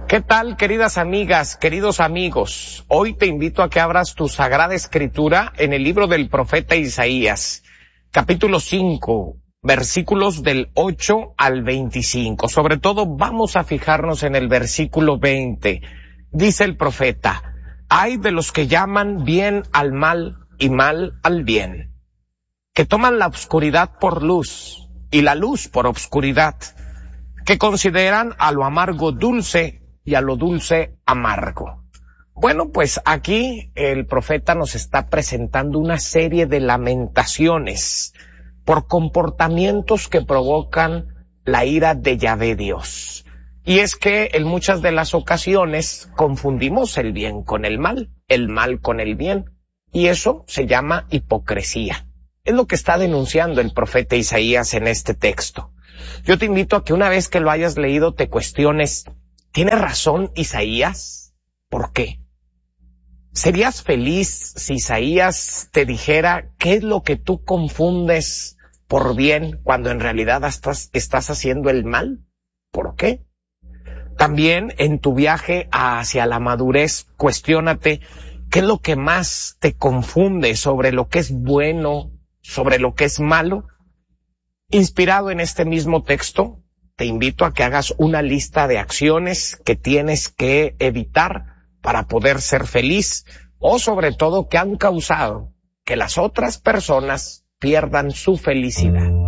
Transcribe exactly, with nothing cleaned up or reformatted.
¿Qué tal, queridas amigas, queridos amigos? Hoy te invito a que abras tu Sagrada Escritura en el libro del profeta Isaías, capítulo cinco, versículos del ocho al veinticinco. Sobre todo vamos a fijarnos en el versículo veinte. Dice el profeta: hay de los que llaman bien al mal y mal al bien, que toman la oscuridad por luz y la luz por obscuridad, que consideran a lo amargo dulce y a lo dulce amargo. Bueno, pues aquí el profeta nos está presentando una serie de lamentaciones por comportamientos que provocan la ira de Yahvé Dios. Y es que en muchas de las ocasiones confundimos el bien con el mal, el mal con el bien, y eso se llama hipocresía. Es lo que está denunciando el profeta Isaías en este texto. Yo te invito a que una vez que lo hayas leído te cuestiones: ¿tiene razón Isaías? ¿Por qué? ¿Serías feliz si Isaías te dijera qué es lo que tú confundes por bien cuando en realidad estás, estás haciendo el mal? ¿Por qué? También en tu viaje hacia la madurez, cuestiónate qué es lo que más te confunde sobre lo que es bueno, sobre lo que es malo. Inspirado en este mismo texto, te invito a que hagas una lista de acciones que tienes que evitar para poder ser feliz, o sobre todo que han causado que las otras personas pierdan su felicidad.